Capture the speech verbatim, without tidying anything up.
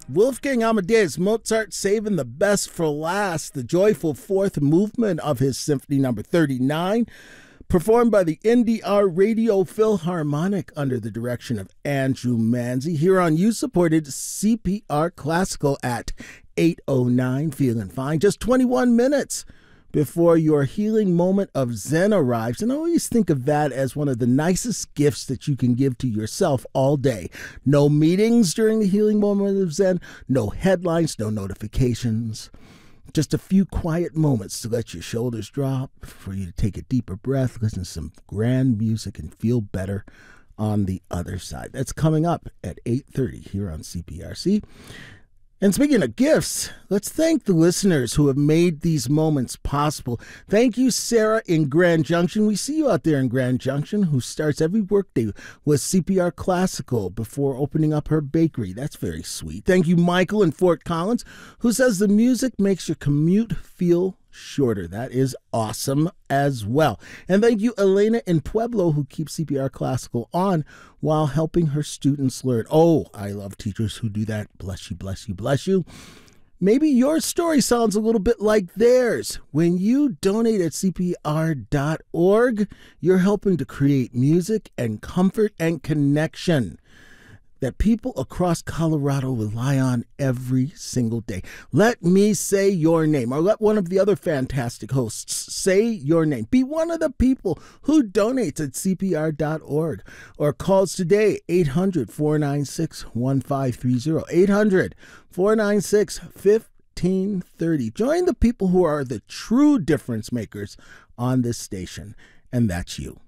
Wolfgang Amadeus Mozart saving the best for last, the joyful fourth movement of his Symphony Number thirty-nine, performed by the N D R Radio Philharmonic under the direction of Andrew Manzi, here on you-supported C P R Classical at eight oh nine, feeling fine. Just twenty-one minutes before your healing moment of Zen arrives. And I always think of that as one of the nicest gifts that you can give to yourself all day. No meetings during the healing moment of Zen, no headlines, no notifications. Just a few quiet moments to let your shoulders drop, for you to take a deeper breath, listen to some grand music, and feel better on the other side. That's coming up at eight thirty here on C P R C. And speaking of gifts, let's thank the listeners who have made these moments possible. Thank you, Sarah in Grand Junction. We see you out there in Grand Junction, who starts every workday with C P R Classical before opening up her bakery. That's very sweet. Thank you, Michael in Fort Collins, who says the music makes your commute feel shorter. That is awesome as well. And thank you, Elena in Pueblo, who keeps C P R Classical on while helping her students learn. Oh, I love teachers who do that. Bless you, bless you, bless you. Maybe your story sounds a little bit like theirs. When you donate at C P R dot org, you're helping to create music and comfort and connection that people across Colorado rely on every single day. Let me say your name, or let one of the other fantastic hosts say your name. Be one of the people who donates at C P R dot org or calls today, eight hundred, four nine six, one five three zero, eight hundred, four nine six, fifteen thirty. Join the people who are the true difference makers on this station, and that's you.